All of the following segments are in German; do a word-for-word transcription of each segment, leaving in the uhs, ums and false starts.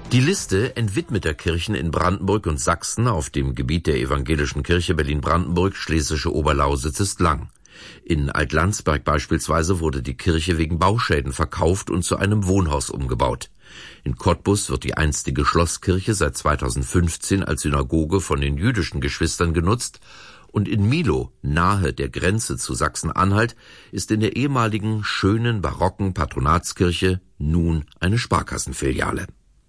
Die Liste entwidmeter Kirchen in Brandenburg und Sachsen auf dem Gebiet der Evangelischen Kirche Berlin-Brandenburg, Schlesische Oberlausitz ist lang. In Altlandsberg beispielsweise wurde die Kirche wegen Bauschäden verkauft und zu einem Wohnhaus umgebaut. In Cottbus wird die einstige Schlosskirche seit zweitausendfünfzehn als Synagoge von den jüdischen Geschwistern genutzt, und in Milow, nahe der Grenze zu Sachsen-Anhalt, ist in der ehemaligen schönen barocken Patronatskirche nun eine Sparkassenfiliale.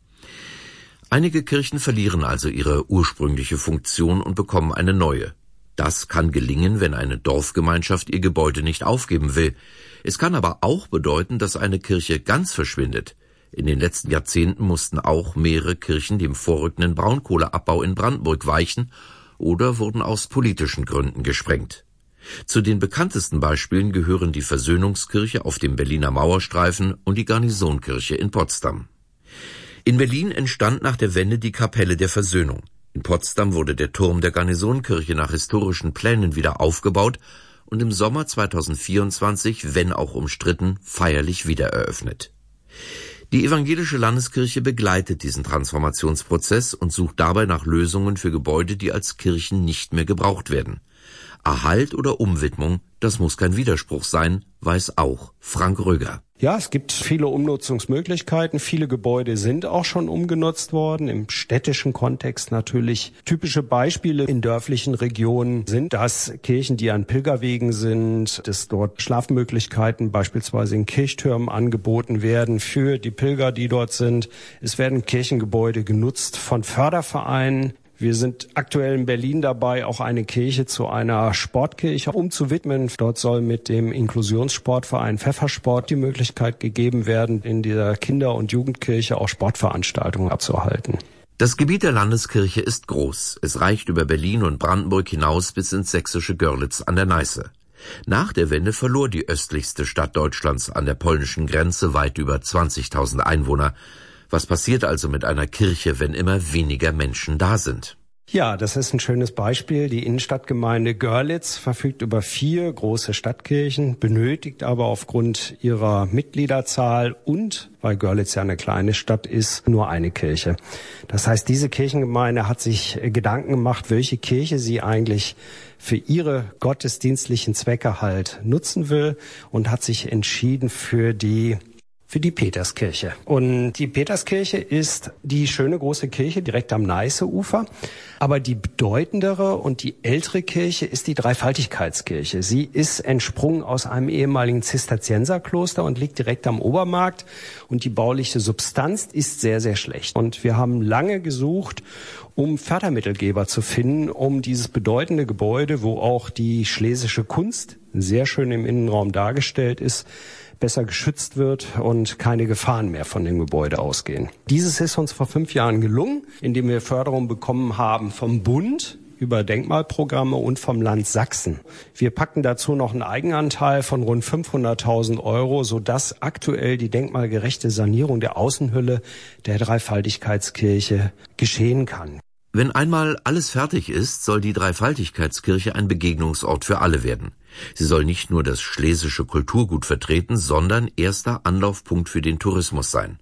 Einige Kirchen verlieren also ihre ursprüngliche Funktion und bekommen eine neue. Das kann gelingen, wenn eine Dorfgemeinschaft ihr Gebäude nicht aufgeben will. Es kann aber auch bedeuten, dass eine Kirche ganz verschwindet. In den letzten Jahrzehnten mussten auch mehrere Kirchen dem vorrückenden Braunkohleabbau in Brandenburg weichen oder wurden aus politischen Gründen gesprengt. Zu den bekanntesten Beispielen gehören die Versöhnungskirche auf dem Berliner Mauerstreifen und die Garnisonkirche in Potsdam. In Berlin entstand nach der Wende die Kapelle der Versöhnung. In Potsdam wurde der Turm der Garnisonkirche nach historischen Plänen wieder aufgebaut und im Sommer zweitausendvierundzwanzig, wenn auch umstritten, feierlich wiedereröffnet. Die Evangelische Landeskirche begleitet diesen Transformationsprozess und sucht dabei nach Lösungen für Gebäude, die als Kirchen nicht mehr gebraucht werden. Erhalt oder Umwidmung, das muss kein Widerspruch sein, weiß auch Frank Röger. Ja, es gibt viele Umnutzungsmöglichkeiten. Viele Gebäude sind auch schon umgenutzt worden. Im städtischen Kontext natürlich. Typische Beispiele in dörflichen Regionen sind, dass Kirchen, die an Pilgerwegen sind, dass dort Schlafmöglichkeiten beispielsweise in Kirchtürmen angeboten werden für die Pilger, die dort sind. Es werden Kirchengebäude genutzt von Fördervereinen. Wir sind aktuell in Berlin dabei, auch eine Kirche zu einer Sportkirche umzuwidmen. Dort soll mit dem Inklusionssportverein Pfeffersport die Möglichkeit gegeben werden, in dieser Kinder- und Jugendkirche auch Sportveranstaltungen abzuhalten. Das Gebiet der Landeskirche ist groß. Es reicht über Berlin und Brandenburg hinaus bis ins sächsische Görlitz an der Neiße. Nach der Wende verlor die östlichste Stadt Deutschlands an der polnischen Grenze weit über zwanzigtausend Einwohner. Was passiert also mit einer Kirche, wenn immer weniger Menschen da sind? Ja, das ist ein schönes Beispiel. Die Innenstadtgemeinde Görlitz verfügt über vier große Stadtkirchen, benötigt aber aufgrund ihrer Mitgliederzahl und, weil Görlitz ja eine kleine Stadt ist, nur eine Kirche. Das heißt, diese Kirchengemeinde hat sich Gedanken gemacht, welche Kirche sie eigentlich für ihre gottesdienstlichen Zwecke halt nutzen will und hat sich entschieden für die Für die Peterskirche. Und die Peterskirche ist die schöne große Kirche direkt am Neiße-Ufer. Aber die bedeutendere und die ältere Kirche ist die Dreifaltigkeitskirche. Sie ist entsprungen aus einem ehemaligen Zisterzienserkloster und liegt direkt am Obermarkt. Und die bauliche Substanz ist sehr, sehr schlecht. Und wir haben lange gesucht, um Fördermittelgeber zu finden, um dieses bedeutende Gebäude, wo auch die schlesische Kunst sehr schön im Innenraum dargestellt ist, besser geschützt wird und keine Gefahren mehr von dem Gebäude ausgehen. Dieses ist uns vor fünf Jahren gelungen, indem wir Förderung bekommen haben vom Bund über Denkmalprogramme und vom Land Sachsen. Wir packen dazu noch einen Eigenanteil von rund fünfhunderttausend Euro, sodass aktuell die denkmalgerechte Sanierung der Außenhülle der Dreifaltigkeitskirche geschehen kann. Wenn einmal alles fertig ist, soll die Dreifaltigkeitskirche ein Begegnungsort für alle werden. Sie soll nicht nur das schlesische Kulturgut vertreten, sondern erster Anlaufpunkt für den Tourismus sein.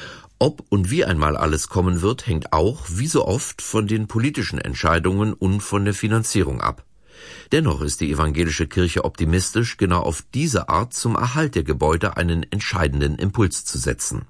Ob und wie einmal alles kommen wird, hängt auch, wie so oft, von den politischen Entscheidungen und von der Finanzierung ab. Dennoch ist die evangelische Kirche optimistisch, genau auf diese Art zum Erhalt der Gebäude einen entscheidenden Impuls zu setzen.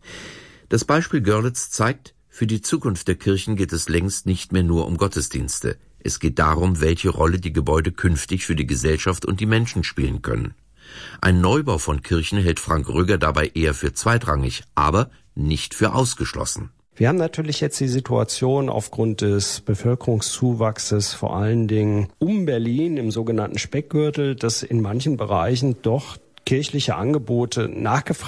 Das Beispiel Görlitz zeigt, für die Zukunft der Kirchen geht es längst nicht mehr nur um Gottesdienste. Es geht darum, welche Rolle die Gebäude künftig für die Gesellschaft und die Menschen spielen können. Ein Neubau von Kirchen hält Frank Röger dabei eher für zweitrangig, aber nicht für ausgeschlossen. Wir haben natürlich jetzt die Situation aufgrund des Bevölkerungszuwachses, vor allen Dingen um Berlin im sogenannten Speckgürtel, dass in manchen Bereichen doch kirchliche Angebote nachgefragt